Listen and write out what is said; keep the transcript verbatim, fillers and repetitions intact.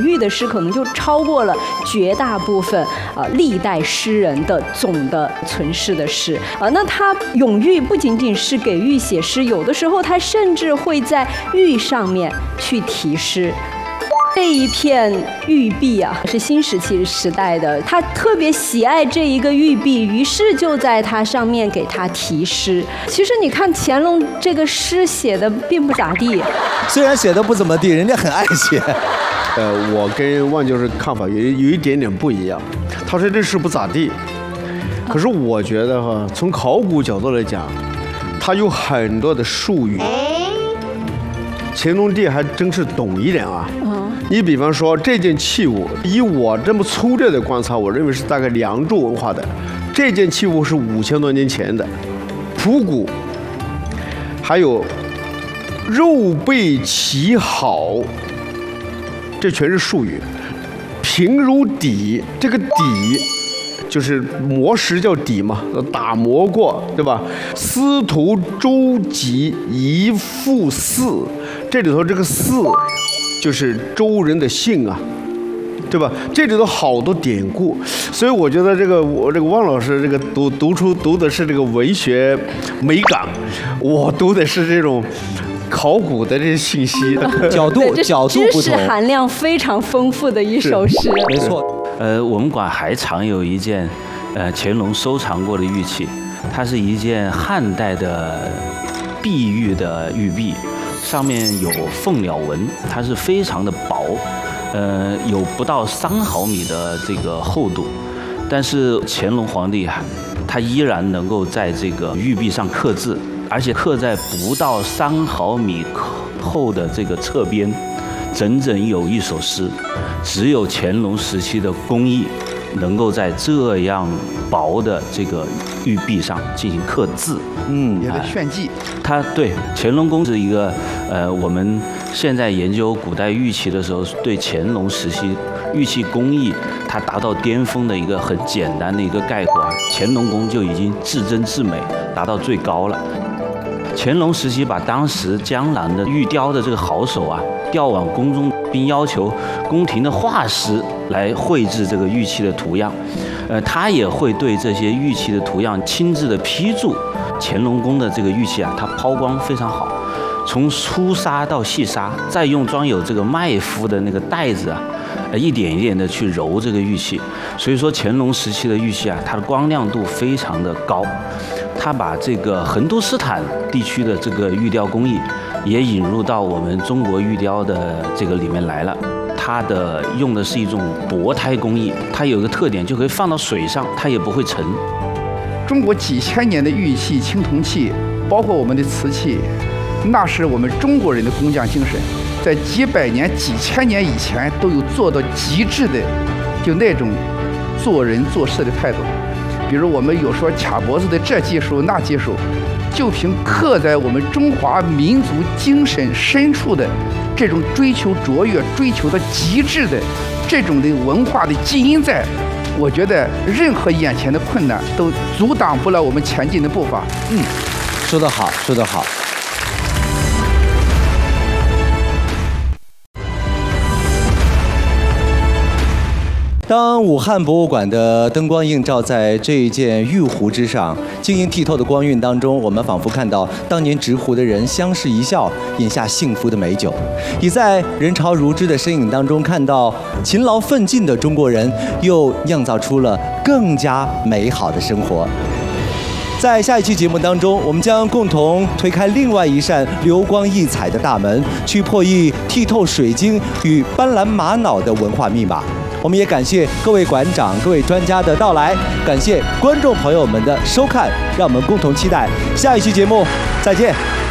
咏玉的诗可能就超过了绝大部分呃历代诗人的总的存世的诗啊、呃。那他咏玉不仅仅是给玉写诗，有的时候他甚至会在玉上面去题诗。这一片玉壁啊，是新石器时代的，他特别喜爱这一个玉壁，于是就在它上面给他题诗。其实你看乾隆这个诗写的并不咋地， 虽然写的不怎么地，人家很爱写。 呃，我跟万教授看法有有一点点不一样。他说这诗不咋地，可是我觉得哈，从考古角度来讲，他有很多的术语。乾隆帝还真是懂一点啊。嗯。你比方说这件器物，以我这么粗略的观察，我认为是大概梁祝文化的。这件器物是五千多年前的，朴骨，还有肉背齐好，这全是术语。平如底，这个底就是磨石叫底嘛，打磨过，对吧？司徒周集一赋四，这里头这个四就是周人的姓啊，对吧？这里头好多典故，所以我觉得这个我这个汪老师这个读读出读的是这个文学美感，我读的是这种考古的这些信息， 角度角度不同， 知识含量非常丰富的一首诗。 没错。 呃，我们馆还藏有一件，呃，乾隆收藏过的玉器，它是一件汉代的碧玉的玉璧，上面有凤鸟纹，它是非常的薄，呃，有不到三毫米的这个厚度，但是乾隆皇帝啊，他依然能够在这个玉璧上刻字，而且刻在不到三毫米厚的这个侧边。整整有一首诗，只有乾隆时期的工艺能够在这样薄的这个玉璧上进行刻字， 嗯，也是炫技。 它对乾隆宫是一个呃，我们现在研究古代玉器的时候，对乾隆时期玉器工艺它达到巅峰的一个很简单的一个概括。乾隆宫就已经至真至美，达到最高了。乾隆时期把当时江南的玉雕的这个好手啊调往宫中，并要求宫廷的画师来绘制这个玉器的图样。呃，他也会对这些玉器的图样亲自的批注。乾隆宫的这个玉器啊，它抛光非常好，从粗砂到细砂，再用装有这个麦麸的那个袋子啊，呃，一点一点的去揉这个玉器。所以说乾隆时期的玉器啊，它的光亮度非常的高。他把这个横都斯坦地区的这个玉雕工艺也引入到我们中国玉雕的这个里面来了。它的用的是一种薄胎工艺，它有一个特点，就可以放到水上，它也不会沉。 中国几千年的玉器、青铜器，包括我们的瓷器，那是我们中国人的工匠精神，在几百年、几千年以前都有做到极致的，就那种做人做事的态度。比如我们有说卡脖子的这技术那技术，就凭刻在我们中华民族精神深处的这种追求卓越、追求的极致的这种的文化的基因在，我觉得任何眼前的困难都阻挡不了我们前进的步伐。 嗯，说得好，说得好。当武汉博物馆的灯光映照在这一件玉壶之上，晶莹剔透的光晕当中，我们仿佛看到当年执壶的人相视一笑，饮下幸福的美酒；也在人潮如织的身影当中，看到勤劳奋进的中国人又酿造出了更加美好的生活。在下一期节目当中，我们将共同推开另外一扇流光溢彩的大门，去破译剔透水晶与斑斓玛瑙的文化密码。我们也感谢各位馆长、各位专家的到来，感谢观众朋友们的收看，让我们共同期待下一期节目，再见。